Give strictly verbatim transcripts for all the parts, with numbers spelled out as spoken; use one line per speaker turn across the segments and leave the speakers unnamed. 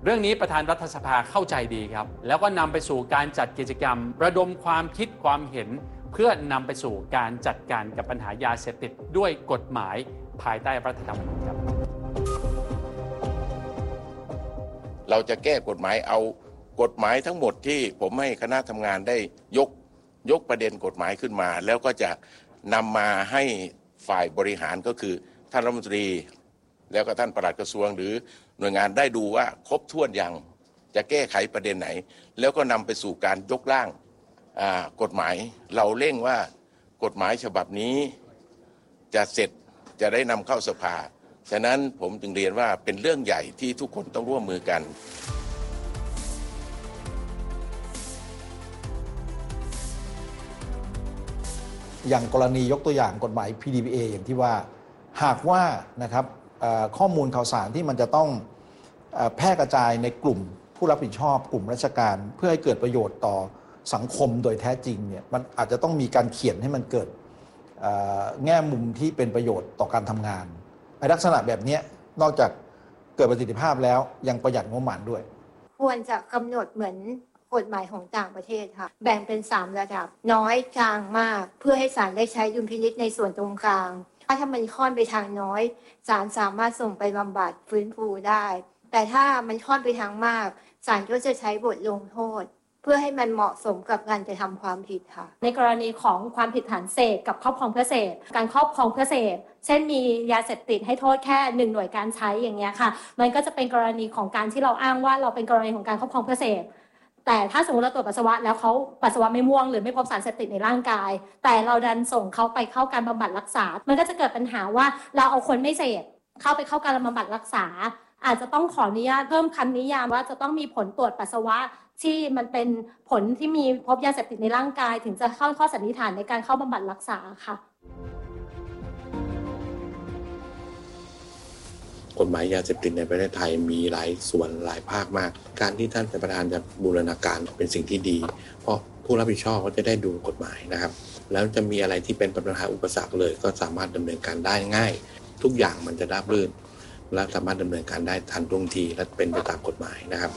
เรื่องนี้ประธานรัฐสภาเข้าใจดีครับแล้วก็นำไปสู่การจัดกิจกรรมระดมความคิดความเห็นเพื่อนำไปสู่การจัดการกับปัญหายาเสพติดด้วยกฎหมายภายใต้รัฐธรรมนูญครับ
เราจะแก้กฎหมายเอากฎหมายทั้งหมดที่ผมให้คณะทำงานได้ยกยกประเด็นกฎหมายขึ้นมาแล้วก็จะนำมาให้ฝ่ายบริหารก็คือท่านรัฐมนตรีแล้วก็ท่านปลัดกระทรวงหรือหน่วยงานได้ดูว่าครบถ้วนอย่างจะแก้ไขประเด็นไหนแล้วก็นำไปสู่การยกร่างกฎหมายเราเร่งว่ากฎหมายฉบับนี้จะเสร็จจะได้นำเข้าสภาฉะนั้นผมจึงเรียนว่าเป็นเรื่องใหญ่ที่ทุกคนต้องร่วมมือกัน
อย่างกรณียกตัวอย่างกฎหมาย พี ดี พี เอ อย่างที่ว่าหากว่านะครับข้อมูลข่าวสารที่มันจะต้องแพร่กระจายในกลุ่มผู้รับผิดชอบกลุ่มราชการเพื่อให้เกิดประโยชน์ต่อสังคมโดยแท้จริงเนี่ยมันอาจจะต้องมีการเขียนให้มันเกิดแง่มุมที่เป็นประโยชน์ต่อการทำงานในลักษณะแบบนี้นอกจากเกิดประสิทธิภาพแล้วยังประหยัดงบประมาณด้วย
ควรจะกำหนดเหมือนกฎหมายของต่างประเทศค่ะแบ่งเป็นสามระดับน้อยกลางมากเพื่อให้ศาลได้ใช้ดุลพินิจในส่วนตรงกลางถ้ามันค่อนไปทางน้อยศาลสามารถส่งไปบำบัดฟื้นฟูได้แต่ถ้ามันค่อนไปทางมากศาลก็จะใช้บทลงโทษเพื่อให้มันเหมาะสมกับการจะทำความผิดค่ะ
ในกรณีของความผิดฐานเสพกับครอบครองเพื่อเสพการครอบครองเพื่อเสพเช่นมียาเสพติดให้โทษแค่หนึ่งหน่วยการใช้อย่างเงี้ยค่ะมันก็จะเป็นกรณีของการที่เราอ้างว่าเราเป็นกรณีของการครอบครองเพื่อเสพแต่ถ้าสมมติเราตรวจปัสสาวะแล้วเขาปัสสาวะไม่ม่วงหรือไม่พบสารเสพติดในร่างกายแต่เราดันส่งเขาไปเข้าการบำบัดรักษามันก็จะเกิดปัญหาว่าเราเอาคนไม่เสพเข้าไปเข้าการบำบัดรักษาอาจจะต้องขออนุญาตเพิ่มคำนิยามว่าจะต้องมีผลตรวจปัสสาวะที่มันเป็นผลที่มีพบยาเสพติดในร่างกายถึงจะเข้าข้อสันนิษฐานในการเข้าบำบัดรักษาค่ะ
กฎหมายยาเสพติดในประเทศไทยมีหลายส่วนหลายภาคมากการที่ท่านเป็นประธานจะบูรณาการเป็นสิ่งที่ดีเพราะผู้รับผิดชอบเขาจะได้ดูกฎหมายนะครับแล้วจะมีอะไรที่เป็นปัญหาอุปสรรคเลยก็สามารถดำเนินการได้ง่ายทุกอย่างมันจะราบรื่นและสามารถดำเนินการได้ทันท่วงทีและเป็นไปตามกฎหมายนะครับ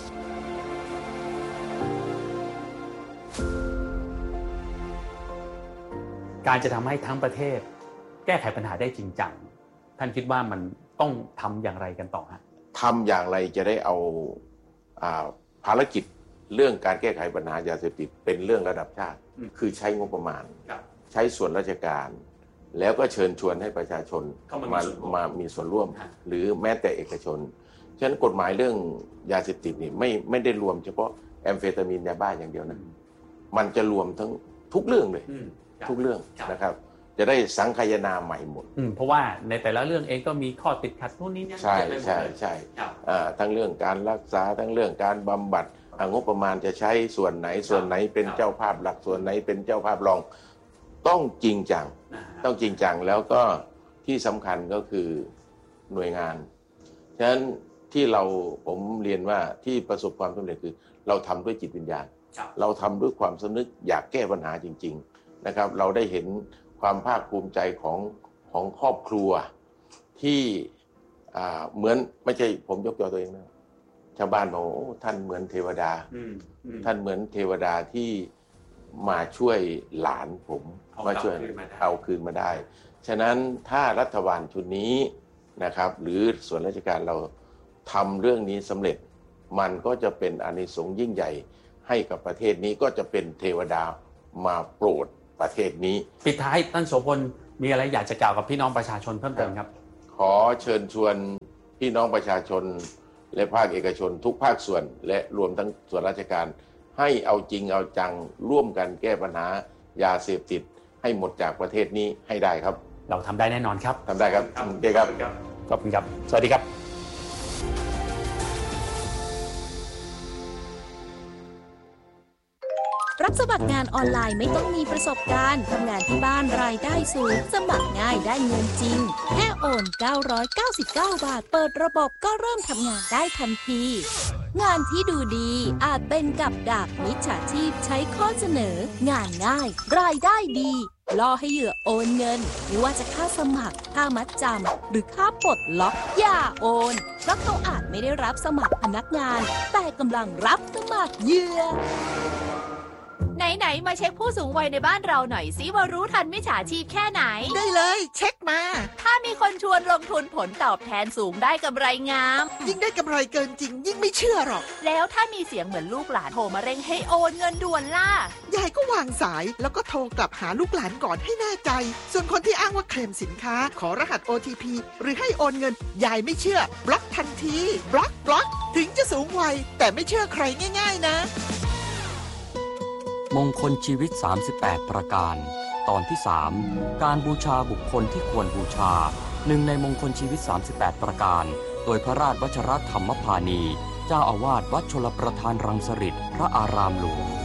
การจะทำให้ทั้งประเทศแก้ไขปัญหาได้จริงจังท่านคิดว่ามันต้องทำอย่างไรกันต่อฮะ
ทำอย่างไรจะได้เอาภารกิจเรื่องการแก้ไขปัญหายาเสพติดเป็นเรื่องระดับชาติคือใช้งบประมาณใช้ส่วนราชการแล้วก็เชิญชวนให้ประชาชนมามามีส่วนร่วมหรือแม้แต่เอกชนฉะนั้นกฎหมายเรื่องยาเสพติดนี่ไม่ไม่ได้รวมเฉพาะแอมเฟตามีนยาบ้าอย่างเดียวนะมันจะรวมทั้งทุกเรื่องเลยทุกเรื่องนะครับจะได้สังคายนาใหม่หมด
เพราะว่าในแต่ละเรื่องเองก็มีข้อติดขัดนู่นนี่นั่น
ใช่ใช่ใช่ทั้งเรื่องการรักษาทั้งเรื่องการบำบัดงบประมาณจะใช้ส่วนไหนส่วนไหนเป็นเจ้าภาพหลักส่วนไหนเป็นเจ้าภาพรองต้องจริงจังต้องจริงจังแล้วก็ที่สำคัญก็คือหน่วยงานฉะนั้นที่เราผมเรียนว่าที่ประสบความสำเร็จคือเราทำด้วยจิตวิญญาณเราทำด้วยความสำนึกอยากแก้ปัญหาจริงๆนะครับเราได้เห็นความภาคภูมิใจของของครอบครัวที่เหมือนไม่ใช่ผมยกตัวตัวเองนะชาวบ้านบอกโอ้ท่านเหมือนเทวดาท่านเหมือนเทวดาที่มาช่วยหลานผมมาช่วยเอาคืนมาได้ฉะนั้นถ้ารัฐบาลชุดนี้นะครับหรือส่วนราชการเราทำเรื่องนี้สำเร็จมันก็จะเป็นอานิสงส์ยิ่งใหญ่ให้กับประเทศนี้ก็จะเป็นเทวดามาโปรดประเทศนี้
ปิดท้ายท่านโสพลมีอะไรอยากจะกล่าวกับพี่น้องประชาชนเพิ่มเติมครับ
ขอเชิญชวนพี่น้องประชาชนและภาคเอกชนทุกภาคส่วนและรวมทั้งส่วนราชการให้เอาจริงเอาจังร่วมกันแก้ปัญหายาเสพติดให้หมดจากประเทศนี้ให้ได้ครับ
เราทำได้แน่นอนครับ
ทำได้ครับโอเคครับ
ขอบคุณครับสวัสดีครับ
รับสมัครงานออนไลน์ไม่ต้องมีประสบการณ์ทำงานที่บ้านรายได้สูงสมัครง่ายได้เงินจริงแค่โอนเก้าร้อยเก้าสิบเก้าบาทเปิดระบบก็เริ่มทำงานได้ทันทีงานที่ดูดีอาจเป็นกับดักมิจฉาชีพใช้ข้อเสนอ งานง่ายรายได้ดีล่อให้เหยื่อโอนเงินไม่ว่าจะค่าสมัครค่ามัดจำหรือค่าปลดล็อกอย่าโอนเพราะเขาอาจไม่ได้รับสมัครพนักงานแต่กำลังรับสมัครเหยื่อ
ไหนๆมาเช็คผู้สูงวัยในบ้านเราหน่อยสิว่ารู้ทันมิจฉาชีพแค่ไหน
ได้เลยเช็คมา
ถ้ามีคนชวนลงทุนผลตอบแทนสูงได้กำไรงาม
ยิ่งได้กำไรเกินจริงยิ่งไม่เชื่อหรอก
แล้วถ้ามีเสียงเหมือนลูกหลานโทรมาเร่งให้โอนเงินด่วนล่ะ
ยายก็วางสายแล้วก็โทรกลับหาลูกหลานก่อนให้แน่ใจส่วนคนที่อ้างว่าเคลมสินค้าขอรหัส โอ ที พี หรือให้โอนเงินยายไม่เชื่อบล็อกทันทีบล็อกบล็อกถึงจะสูงวัยแต่ไม่เชื่อใครง่ายๆนะ
มงคลชีวิตสามสิบแปดประการตอนที่สามการบูชาบุคคลที่ควรบูชาหนึ่งในมงคลชีวิตสามสิบแปดประการโดยพระราชวชรธรรมพานีเจ้าอาวาสวัดชลประทานรังสฤษพระอารามหลวง